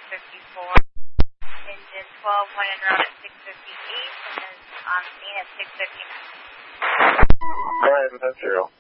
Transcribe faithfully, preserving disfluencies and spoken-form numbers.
fifty-four. Engine twelve went in route at six fifty-eight and is on scene at six fifty-nine. Alright, that's zero.